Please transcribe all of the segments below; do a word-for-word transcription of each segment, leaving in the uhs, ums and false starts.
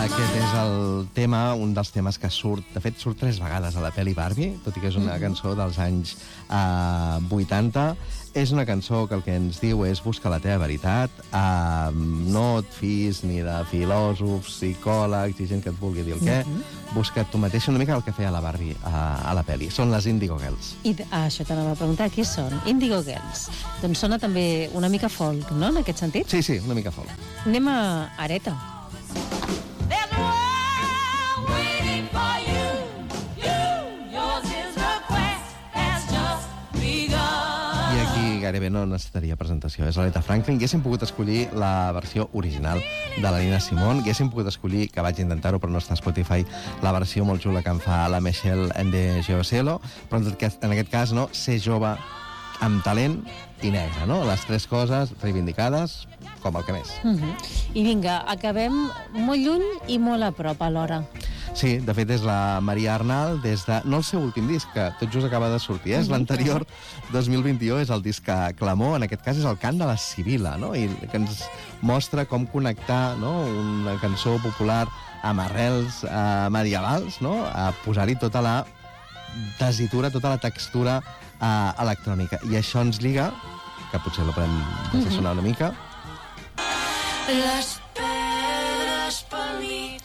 Aquest és el tema, un dels temes que surt, de fet surt tres vegades a la pel·li Barbie, tot i que és una cançó dels anys eh, vuitanta. És una cançó que el que ens diu és busca la teva veritat, eh, no et fiïs ni de filòsofs, psicòlegs i gent que et vulgui dir el què, busca tu mateix, una mica el que feia la Barbie a, a la pel·li. Són les Indigo Girls. I ah, això t'anava a preguntar, què són? Indigo Girls. Doncs sona també una mica folk, no?, en aquest sentit? Sí, sí, una mica folk. Anem a Areta. Gairebé no necessitaria presentació. És l'Aretha Franklin. Haguéssim pogut escollir la versió original de la Nina Simone. Haguéssim pogut escollir, que vaig intentar-ho però no està a Spotify, la versió molt xula que en fa la Michelle Ndegeocello, però en aquest, en aquest cas, no, ser jove amb talent i negre, no? Les tres coses reivindicades com el que més. Uh -huh. I vinga, acabem molt lluny i molt a prop alhora. Sí, de fet és la Maria Arnal des de, no el seu últim disc, que tot just acaba de sortir, eh? És l'anterior, dos mil vint-i-u, és el disc Clamor, en aquest cas és el cant de la Sibila, no? I que ens mostra com connectar, no?, una cançó popular amb arrels eh, medievals, no?, a posar-hi tota la tessitura, tota la textura eh, electrònica. I això ens lliga, que potser la podem deixar sonar una mica. Les pedres pel mig.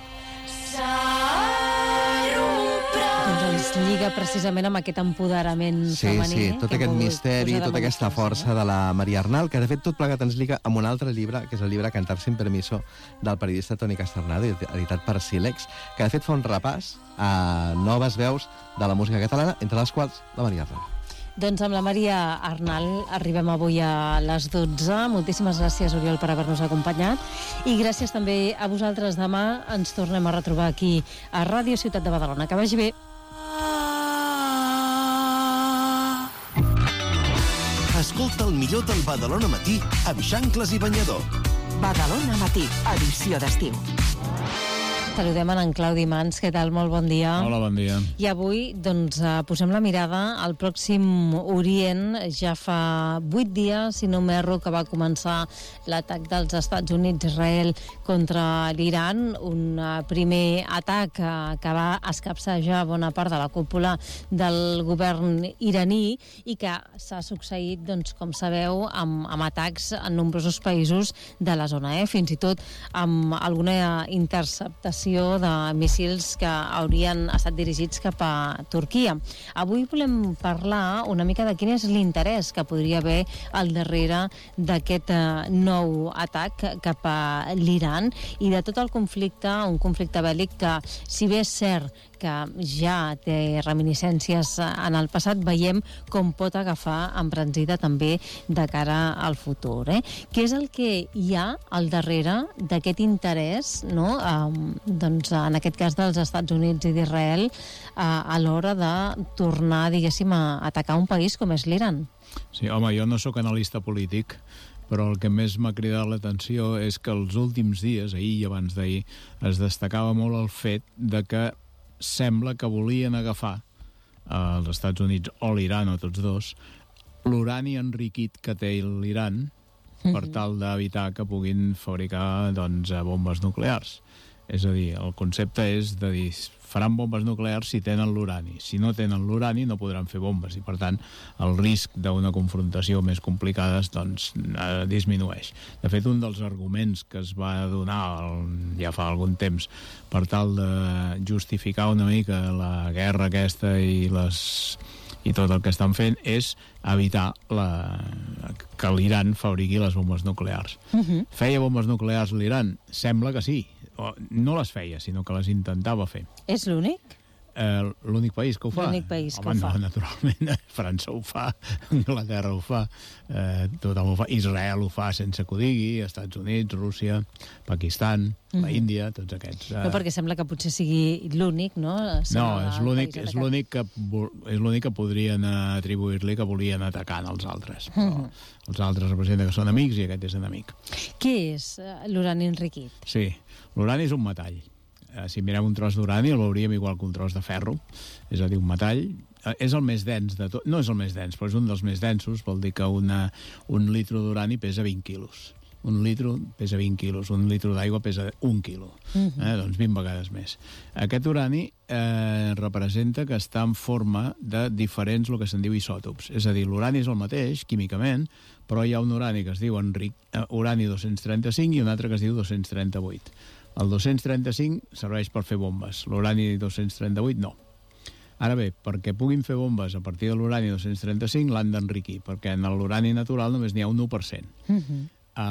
Doncs ens lliga precisament amb aquest empoderament sí, femení. Sí, tot aquest misteri, tota aquesta força de la Maria Arnal, que de fet tot plegat ens lliga amb un altre llibre, que és el llibre Cantar sin permiso, del periodista Toni Casternado, editat per Sílex, que de fet fa un repàs a noves veus de la música catalana, entre les quals la Maria Arnal. Doncs amb la Maria Arnal arribem avui a les dotze. Moltíssimes gràcies, Oriol, per haver-nos acompanyat. I gràcies també a vosaltres. Demà ens tornem a retrobar aquí a Ràdio Ciutat de Badalona. Que vagi bé. Escolta el millor del Badalona Matí amb Xancles i Banyador. Badalona Matí, edició d'estiu. Saludem en Claudi Mans, què tal? Molt bon dia. Hola, bon dia. I avui, doncs, posem la mirada al Pròxim Orient. Ja fa vuit dies, si no m'erro, que va començar l'atac dels Estats Units a Israel contra l'Iran, un primer atac que va escapçajar bona part de la cúpula del govern iraní i que s'ha succeït, doncs, com sabeu, amb, amb atacs en nombrosos països de la zona, eh? Fins i tot amb alguna interceptació de míssils que haurien estat dirigits cap a Turquia. Avui volem parlar una mica de quin és l'interès que podria haver al darrere d'aquest nou atac cap a l'Iran i de tot el conflicte, un conflicte bèl·lic que, si bé és cert que ja té reminiscències en el passat, veiem com pot agafar embranzida també de cara al futur. Eh? Què és el que hi ha al darrere d'aquest interès, no? Um, doncs, en aquest cas dels Estats Units i d'Israel, uh, a l'hora de tornar, diguéssim, a atacar un país com és l'Iran? Sí, home, jo no sóc analista polític, però el que més m'ha cridat l'atenció és que els últims dies, ahir i abans d'ahir, es destacava molt el fet de que sembla que volien agafar als eh, Estats Units o l'Iran, o tots dos, l'urani enriquit que té l'Iran per tal d'evitar que puguin fabricar, doncs, bombes nuclears. És a dir, el concepte és de dir, faran bombes nuclears si tenen l'urani. Si no tenen l'urani no podran fer bombes i, per tant, el risc d'una confrontació més complicada doncs, eh, disminueix. De fet, un dels arguments que es va donar el, ja fa algun temps per tal de justificar una mica la guerra aquesta i les... i tot el que estan fent és evitar la... que l'Iran fabriqui les bombes nuclears. Uh-huh. Feia bombes nuclears l'Iran? Sembla que sí. No les feia, sinó que les intentava fer. És l'únic? Eh, l'únic país que ho fa? L'únic país que Home, ho fa. No, naturalment, França ho fa, Anglaterra ho fa, eh, tothom ho fa, Israel ho fa sense que ho digui, Estats Units, Rússia, Pakistan, mm-hmm. la Índia, tots aquests. Eh... No, perquè sembla que potser sigui l'únic, no? No, és l'únic, és l'únic que, és l'únic que podrien atribuir-li que volien atacar els altres. Mm-hmm. Els altres representen que són amics i aquest és enemic. Què és l'urani enriquit? Sí, l'urani és un metall. Si mirem un tros d'urani el veuríem igual que un tros de ferro, és a dir, un metall. És el més dens de tot, no és el més dens, però és un dels més densos, vol dir que una, un litre d'urani pesa vint quilos. un litro pesa vint quilos, un litro d'aigua pesa un quilo, uh-huh. eh? doncs vint vegades més. Aquest urani eh, representa que està en forma de diferents, el que se'n diu isòtops. És a dir, l'urani és el mateix, químicament, però hi ha un urani que es diu enric, eh, urani dos-cents trenta-cinc i un altre que es diu dos-cents trenta-vuit. El dos-cents trenta-cinc serveix per fer bombes, l'urani dos-cents trenta-vuit no. Ara bé, perquè puguin fer bombes a partir de l'urani dos-cents trenta-cinc l'han d'enriquir, perquè en l'urani natural només n'hi ha un u per cent. Uh-huh.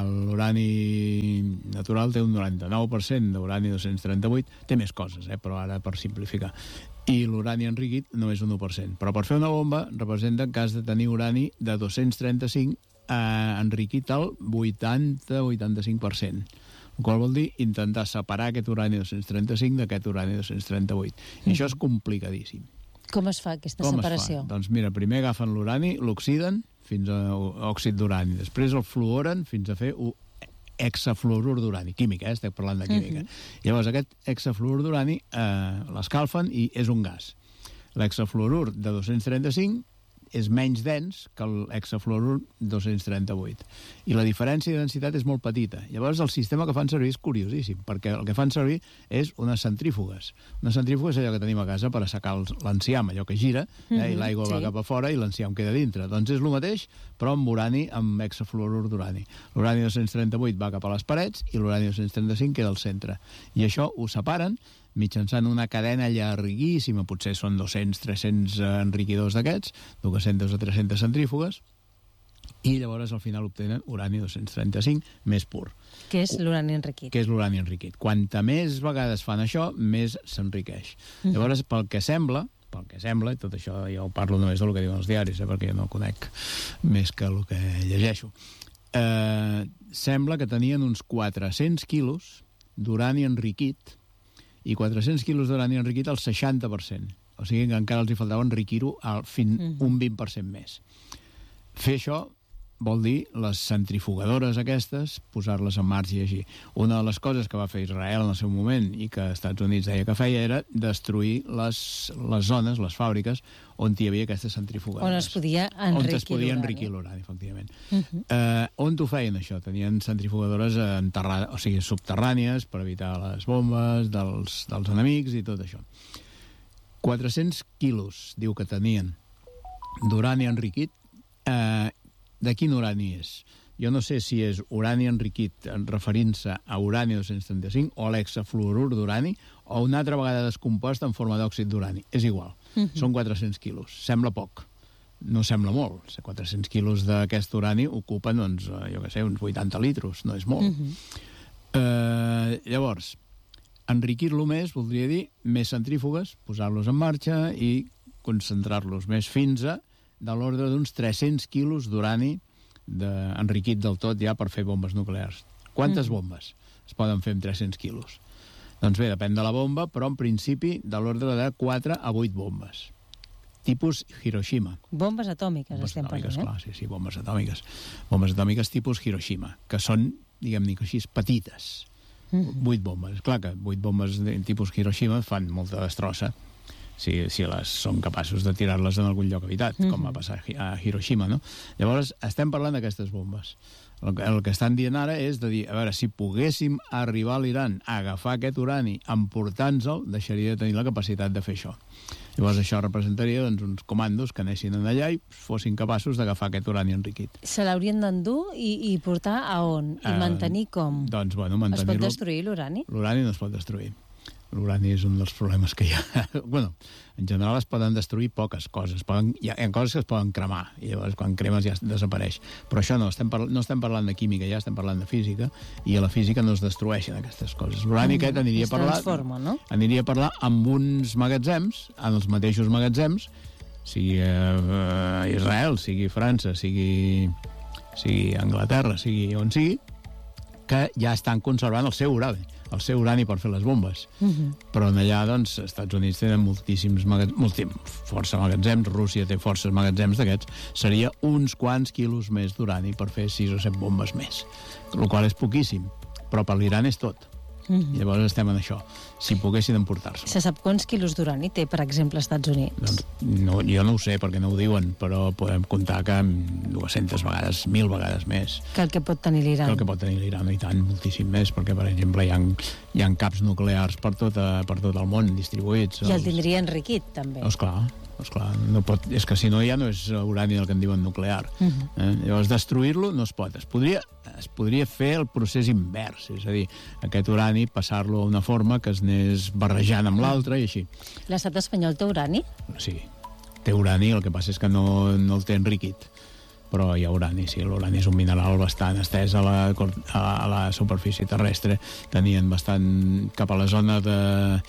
L'urani natural té un noranta-nou per cent d'urani dos-cents trenta-vuit, té més coses, eh, però ara per simplificar. I l'urani enriquit només un u per cent. Però per fer una bomba representa que has de tenir urani de dos-cents trenta-cinc eh, enriquit al vuitanta a vuitanta-cinc per cent. El qual vol dir intentar separar aquest urani dos-cents trenta-cinc d'aquest urani dos-cents trenta-vuit. I mm-hmm. això és complicadíssim. Com es fa aquesta Com separació? Es fa? Doncs mira, primer agafen l'urani, l'oxiden fins a òxid d'urani, després el fluoren fins a fer hexafluorur d'urani, química, eh? Estic parlant de química. Uh-huh. Llavors aquest hexafluorur d'urani eh, l'escalfen i és un gas. L'hexafluorur de dos-cents trenta-cinc és menys dens que l'hexafluorur dos-cents trenta-vuit. I la diferència de densitat és molt petita. Llavors el sistema que fan servir és curiosíssim, perquè el que fan servir és unes centrífugues. Una centrífuga és allò que tenim a casa per assecar l'enciam, allò que gira, eh, mm-hmm, i l'aigua sí. va cap a fora i l'enciam queda dintre. Doncs és el mateix, però amb urani, amb hexafluorur d'urani. L'urani dos-cents trenta-vuit va cap a les parets i l'urani dos-cents trenta-cinc queda al centre. I això ho separen mitjançant una cadena llarguíssima, potser són dos-cents a tres-cents enriquidors d'aquests, dues-centes o tres-centes centrífugues, i llavors al final obtenen urani dos-cents trenta-cinc més pur. Que és l'urani enriquit. Que és l'urani enriquit. Quanta més vegades fan això, més s'enriqueix. Mm. Llavors, pel que sembla, pel que sembla, i tot això jo parlo només del que diuen els diaris, eh, perquè jo no conec més que el que llegeixo, eh, sembla que tenien uns quatre-cents quilos d'urani enriquit i quatre-cents quilos d'urani enriquit al seixanta per cent. O sigui que encara els hi faltava enriquir-ho al fin mm. un vint per cent més. Fer això vol dir les centrifugadores aquestes, posar-les en marxa i així. Una de les coses que va fer Israel en el seu moment i que els Estats Units deia que feia era destruir les, les zones, les fàbriques, on hi havia aquestes centrifugadores. On es podia enriquir On es podia l'urani. enriquir l'urani, efectivament. Uh-huh. Eh, on ho feien, això? Tenien centrifugadores enterrades, o sigui, subterrànies, per evitar les bombes dels, dels enemics i tot això. quatre-cents quilos, diu que tenien, d'urani enriquit. Eh, de quin urani és? Jo no sé si és urani enriquit referint-se a urani dos-cents trenta-cinc o l'hexafluorur d'urani o una altra vegada descompost en forma d'òxid d'urani. És igual. Uh-huh. Són quatre-cents quilos. Sembla poc. No sembla molt. quatre-cents quilos d'aquest urani ocupen, doncs, jo què sé, uns vuitanta litros. No és molt. Uh-huh. Eh, llavors, enriquir-lo més voldria dir més centrífugues, posar-los en marxa i concentrar-los més fins a de l'ordre d'uns tres-cents quilos d'urani de, enriquit del tot ja per fer bombes nuclears. Quantes mm. bombes es poden fer amb tres-cents quilos? Doncs bé, depèn de la bomba, però en principi de l'ordre de quatre a vuit bombes. Tipus Hiroshima. Bombes atòmiques, bombes estem atòmiques, parlant, eh? clar, sí, sí, bombes atòmiques. Bombes atòmiques tipus Hiroshima, que són, diguem-ne així, petites. Mm. Vuit bombes. Clar que vuit bombes de tipus Hiroshima fan molta destrossa. Si, si les són capaços de tirar-les en algun lloc habitat, mm-hmm. com va passar a Hiroshima, no? Llavors, estem parlant d'aquestes bombes. El que, el que estan dient ara és de dir, a veure, si poguéssim arribar a l'Iran a agafar aquest urani, emportant-se'l, deixaria de tenir la capacitat de fer això. Llavors, això representaria doncs, uns comandos que anessin allà i fossin capaços d'agafar aquest urani enriquit. Se l'haurien d'endur i, i portar a on? I uh, mantenir com? Doncs, bueno, mantenir-lo... Es pot destruir l'urani? L'urani no es pot destruir. L'urani és un dels problemes que hi ha. Bueno, en general es poden destruir poques coses. Poden, hi ha, hi ha coses que es poden cremar, i llavors quan cremes ja desapareix. Però això no, estem, par no estem parlant de química, ja estem parlant de física, i a la física no es destrueixen aquestes coses. L'urani mm, aquest aniria a parlar... No? Aniria a parlar amb uns magatzems, en els mateixos magatzems, sigui eh, Israel, sigui França, sigui, sigui Anglaterra, sigui on sigui, que ja estan conservant el seu urani, el seu urani per fer les bombes. Uh-huh. Però allà, doncs, els Estats Units tenen moltíssims magatzems, força magatzems, Rússia té forces magatzems d'aquests, seria uns quants quilos més d'urani per fer sis o set bombes més, el qual és poquíssim, però per l'Iran és tot. Mm-hmm. Llavors estem en això, si poguessin emportar-se. Se sap quants quilos d'urani té, per exemple, als Estats Units? Doncs no, jo no ho sé, perquè no ho diuen, però podem comptar que dues-centes vegades, mil vegades més. Que el que pot tenir l'Iran. Que el que pot tenir l'Iran, i tant, moltíssim més, perquè, per exemple, hi ha, hi ha caps nuclears per tot, per tot el món distribuïts. I el tindria enriquit, també. Esclar, esclar. No pot, és que si no ja no és urani el que en diuen nuclear. Uh-huh. eh? Llavors, destruir-lo no es pot. Es podria, es podria fer el procés invers, és a dir, aquest urani passar-lo a una forma que es anés barrejant amb l'altra i així. L'estat espanyol té urani? Sí, té urani, el que passa és que no, no el té enriquit. Però hi ha urani, sí, l'urani és un mineral bastant estès a la, a la superfície terrestre. Tenien bastant cap a la zona de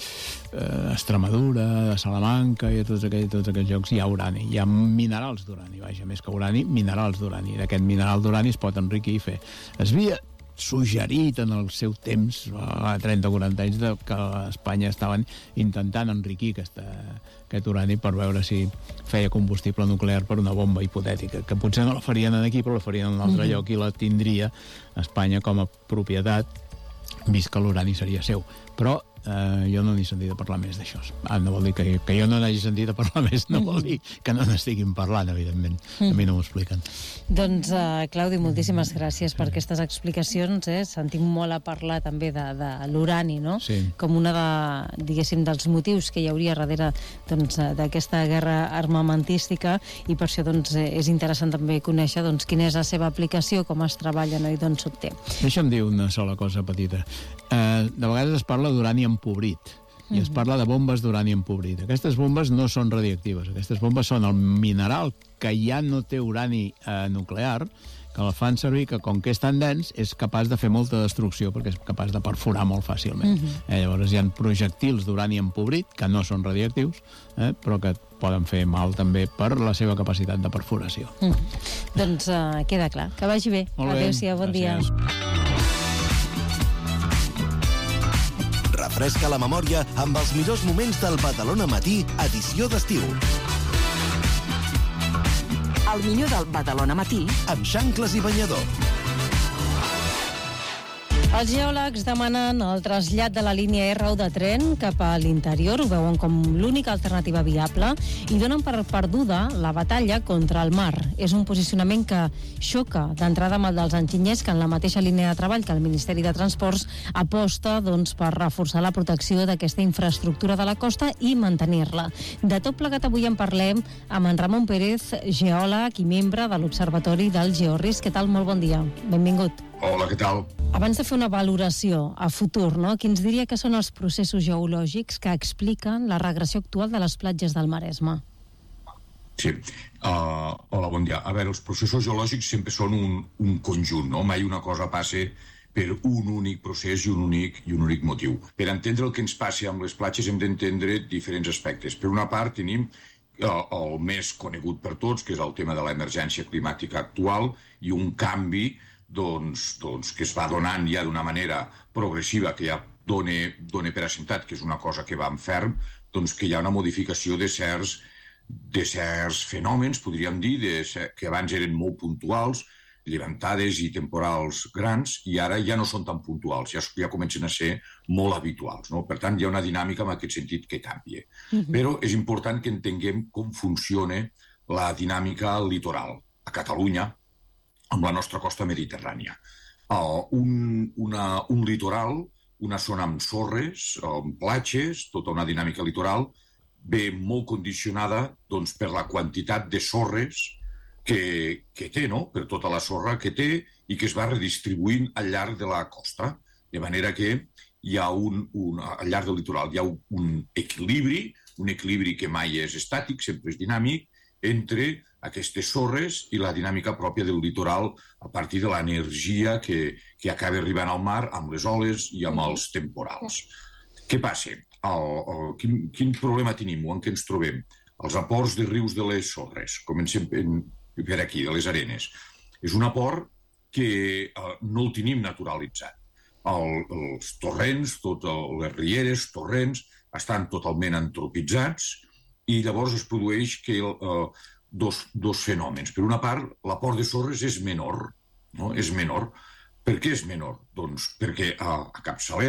eh, Extremadura, de Salamanca i a tots aquells, tots aquells llocs hi ha urani. Hi ha minerals d'urani, vaja, més que urani, minerals d'urani. D'aquest mineral d'urani es pot enriquir i fer. Es havia suggerit en el seu temps, a trenta o quaranta anys, de que a Espanya estaven intentant enriquir aquesta, aquest urani per veure si feia combustible nuclear per una bomba hipotètica, que potser no la farien aquí, però la farien en un altre mm-hmm. lloc i la tindria Espanya com a propietat, vist que l'urani seria seu. Però eh, jo no n'he sentit a parlar més d'això. Ah, no vol dir que, que jo no n'hagi sentit a parlar més, no vol dir que no n'estiguin parlant, evidentment. A mi no m'ho expliquen. Doncs, uh, Claudi, moltíssimes gràcies per aquestes explicacions. Eh? Sentim molt a parlar també de, de l'urani, no? Sí. Com una de, diguéssim, dels motius que hi hauria darrere doncs, d'aquesta guerra armamentística, i per això doncs, és interessant també conèixer doncs, quina és la seva aplicació, com es treballa, no? I d'on s'obté. Deixa'm dir una sola cosa petita. Eh, de vegades es parla d'urani empobrit i es parla de bombes d'urani empobrit. Aquestes bombes no són radioactives. Aquestes bombes són el mineral que ja no té urani eh, nuclear, que el fan servir, que com que és tan dens és capaç de fer molta destrucció perquè és capaç de perforar molt fàcilment. Uh-huh. eh, llavors hi ha projectils d'urani empobrit que no són radioactius, eh, però que poden fer mal també per la seva capacitat de perforació. Uh-huh. Doncs uh, queda clar. Que vagi bé. Adéu-siau, bon Gràcies. dia. Refresca la memòria amb els millors moments del Badalona Matí, edició d'estiu. El millor del Badalona Matí Amb xancles i banyador. Els geòlegs demanen el trasllat de la línia R u de tren cap a l'interior, ho veuen com l'única alternativa viable, i donen per perduda la batalla contra el mar. És un posicionament que xoca d'entrada amb el dels enginyers, que en la mateixa línia de treball que el Ministeri de Transports aposta doncs, per reforçar la protecció d'aquesta infraestructura de la costa i mantenir-la. De tot plegat avui en parlem amb en Ramon Pérez, geòleg i membre de l'Observatori del Georisc. Què tal? Molt bon dia. Benvingut. Hola, què tal? Abans de fer una valoració a futur, no? Quins diria que són els processos geològics que expliquen la regressió actual de les platges del Maresme? Sí. Uh, hola, bon dia. A veure, els processos geològics sempre són un, un conjunt, no? Mai una cosa passa per un únic procés i un únic, i un únic motiu. Per entendre el que ens passi amb les platges hem d'entendre diferents aspectes. Per una part tenim uh, el més conegut per tots, que és el tema de l'emergència climàtica actual i un canvi Doncs, doncs, que es va donant ja d'una manera progressiva, que ja dona, dona per assentat, que és una cosa que va en ferm, doncs que hi ha una modificació de certs, de certs fenòmens, podríem dir, de, que abans eren molt puntuals, llevantades i temporals grans, i ara ja no són tan puntuals, ja, ja comencen a ser molt habituals. No? Per tant, hi ha una dinàmica en aquest sentit que canvia. Uh-huh. Però és important que entenguem com funciona la dinàmica litoral a Catalunya, amb la nostra costa mediterrània. Uh, un, una, un litoral, una zona amb sorres, amb platges, tota una dinàmica litoral, ve molt condicionada doncs, per la quantitat de sorres que, que té, no? Per tota la sorra que té i que es va redistribuint al llarg de la costa. De manera que hi ha un, un, al llarg del litoral hi ha un equilibri, un equilibri que mai és estàtic, sempre és dinàmic, entre aquestes sorres i la dinàmica pròpia del litoral a partir de l'energia que, que acaba arribant al mar amb les oles i amb els temporals. Què passa? El, el, quin, quin problema tenim o en què ens trobem? Els aports de rius de les sorres. Comencem per aquí, de les arenes. És un aport que eh, no el tenim naturalitzat. El, els torrents, totes les rieres, torrents, estan totalment antropitzats i llavors es produeix que eh, dos, dos fenòmens. Per una part, l'aport de sorres és menor, no? És menor. Per què és menor? Doncs perquè a, a capçalera,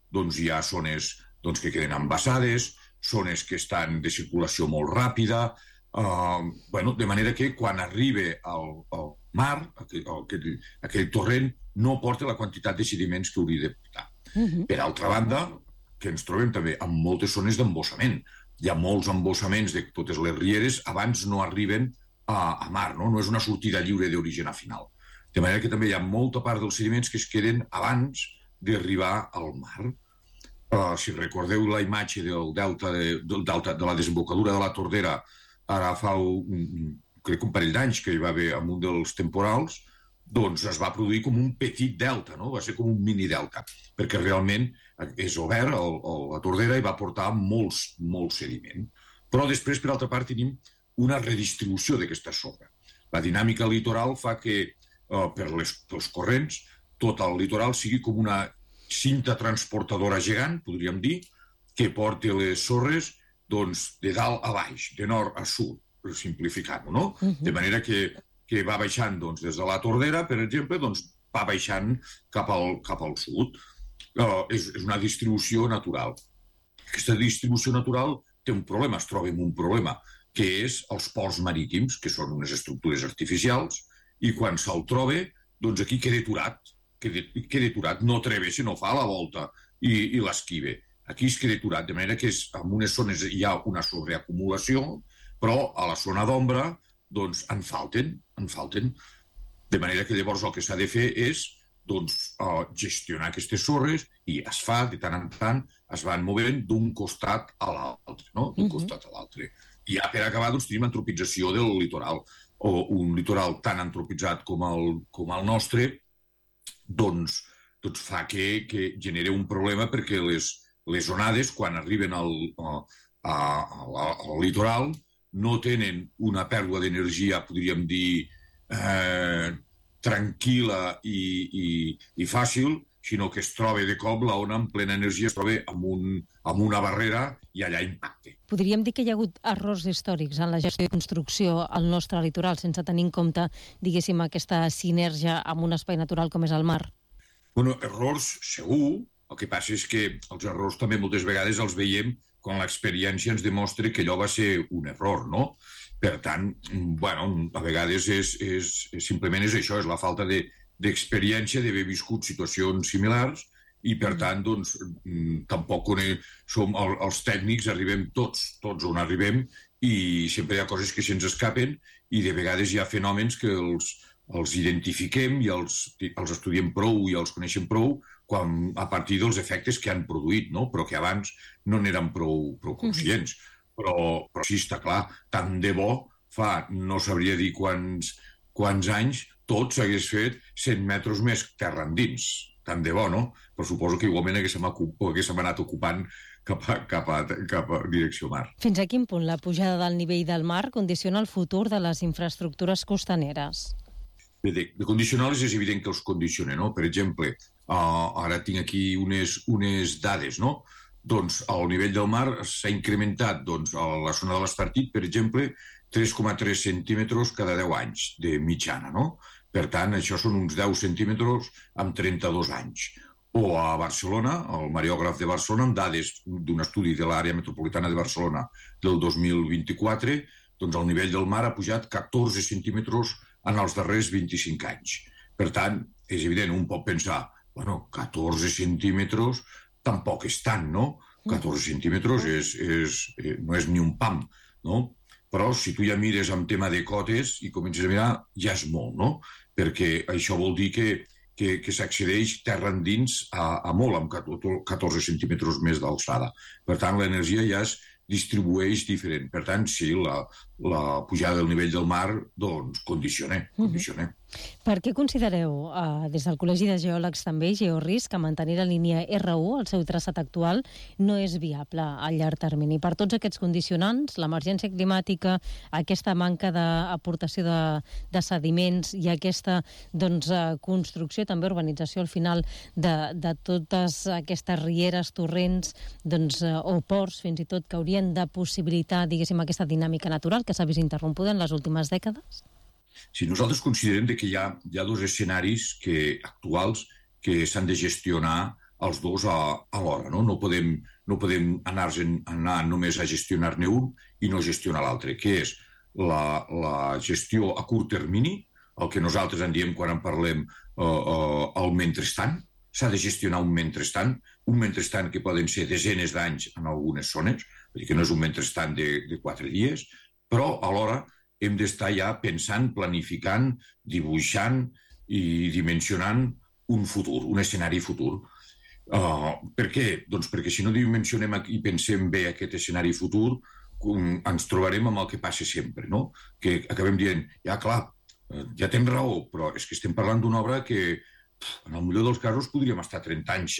doncs hi ha zones doncs, que queden embassades, zones que estan de circulació molt ràpida, uh, bueno, de manera que quan arriba al, al mar, aquell, aquell, aquell torrent, no porta la quantitat de sediments que hauria de portar. Uh-huh. Per altra banda, que ens trobem també amb moltes zones d'embossament. Hi ha molts embossaments de totes les rieres, abans no arriben a, a mar, no? No és una sortida lliure d'origen a final. De manera que també hi ha molta part dels sediments que es queden abans d'arribar al mar. Uh, si recordeu la imatge del delta de, del delta, de la desembocadura de la Tordera, ara fa un, crec un parell d'anys que hi va haver amb un dels temporals, doncs es va produir com un petit delta, no? Va ser com un mini delta, perquè realment és obert el, el, la Tordera i va portar molts, molt sediment. Però després, per altra part, tenim una redistribució d'aquesta sorra. La dinàmica litoral fa que, uh, per les, pels corrents, tot el litoral sigui com una cinta transportadora gegant, podríem dir, que porta les sorres doncs, de dalt a baix, de nord a sud, simplificant-ho, no? Uh-huh. De manera que, que va baixant doncs, des de la Tordera, per exemple, doncs, va baixant cap al, cap al sud. Uh, és, és una distribució natural. Aquesta distribució natural té un problema, es troba amb un problema, que és els ports marítims, que són unes estructures artificials, i quan se'l troba, doncs aquí queda aturat, queda, queda aturat, no travessa, no fa la volta i, i l'esquive. Aquí es queda aturat, de manera que és, en unes zones hi ha una sobreacumulació, però a la zona d'ombra doncs, en falten, en falten. De manera que llavors el que s'ha de fer és doncs, uh, gestionar aquestes sorres i es fa, de tant en tant, es van movent d'un costat a l'altre, no? D'un uh-huh. costat a l'altre. I ja per acabar doncs, tenim antropització del litoral, o un litoral tan antropitzat com el, com el nostre, doncs, doncs fa que, que genera un problema perquè les, les onades, quan arriben al, a, a, a, al litoral, no tenen una pèrdua d'energia, podríem dir, eh, tranquil·la i, i, i fàcil, sinó que es troba de cop la ona en plena energia, es troba amb, un, amb una barrera i allà impacta. Podríem dir que hi ha hagut errors històrics en la gestió i construcció al nostre litoral, sense tenir en compte, diguéssim, aquesta sinergia amb un espai natural com és el mar? Bueno, errors segur. El que passa és que els errors també moltes vegades els veiem quan l'experiència ens demostra que allò va ser un error, no? Per tant, bueno, a vegades és, és, és, simplement és això, és la falta de, d'experiència d'haver viscut situacions similars i, per tant, doncs, tampoc som el, els tècnics, arribem tots, tots on arribem, i sempre hi ha coses que se'ns escapen i de vegades hi ha fenòmens que els, els identifiquem i els, els estudiem prou i els coneixem prou quan, a partir dels efectes que han produït, no? Però que abans no n'eren prou, prou conscients. Mm-hmm. Però, però sí, està clar, tant de bo fa, no sabria dir quants, quants anys, tot s'hagués fet cent metres més terra endins. Tant de bo, no? Però suposo que igualment haguéssim, haguéssim anat ocupant cap a, cap, a, cap a direcció mar. Fins a quin punt la pujada del nivell del mar condiciona el futur de les infraestructures costaneres? Bé, de, de condicionar-les és evident que els condiciona, no? Per exemple, uh, ara tinc aquí unes, unes dades, no? Doncs el nivell del mar s'ha incrementat doncs, a la zona de l'Estartit, per exemple, tres coma tres centímetres cada deu anys de mitjana, no? Per tant, això són uns deu centímetres amb trenta-dos anys. O a Barcelona, el Mariògraf de Barcelona, amb dades d'un estudi de l'àrea metropolitana de Barcelona del dos mil vint-i-quatre, doncs el nivell del mar ha pujat catorze centímetres en els darrers vint-i-cinc anys. Per tant, és evident, un pot pensar, bueno, catorze centímetres tampoc és tant, no? catorze centímetres és, és, no és ni un pam, no? Però si tu ja mires amb tema de cotes i comences a mirar, ja és molt, no? Perquè això vol dir que, que, que s'accedeix terra endins a, a molt, amb catorze centímetres més d'alçada. Per tant, l'energia ja es distribueix diferent. Per tant, sí, la, la pujada del nivell del mar, doncs, condiciona, condiciona. Mm-hmm. Per què considereu, eh, des del Col·legi de Geòlegs també, Georisc, que mantenir la línia erre u, el seu traçat actual, no és viable a llarg termini? Per tots aquests condicionants, l'emergència climàtica, aquesta manca d'aportació de, de sediments i aquesta doncs, construcció, també urbanització al final de, de totes aquestes rieres, torrents doncs, o ports, fins i tot, que haurien de possibilitar, diguéssim, aquesta dinàmica natural que s'ha vist interrompuda en les últimes dècades? Sí, nosaltres considerem que hi ha, hi ha dos escenaris que, actuals que s'han de gestionar els dos a, alhora. No, no podem, no podem anar, anar només a gestionar-ne un i no gestionar l'altre, que és la, la gestió a curt termini, el que nosaltres en diem quan en parlem uh, uh, el mentrestant. S'ha de gestionar un mentrestant, un mentrestant que poden ser desenes d'anys en algunes zones, vull dir que no és un mentrestant de, de quatre dies, però alhora hem d'estar ja pensant, planificant, dibuixant i dimensionant un futur, un escenari futur. Uh, per què? Doncs perquè si no dimensionem i pensem bé aquest escenari futur, um, ens trobarem amb el que passa sempre, no? Que acabem dient, ja clar, ja tens raó, però és que estem parlant d'una obra que en el millor dels casos podríem estar trenta anys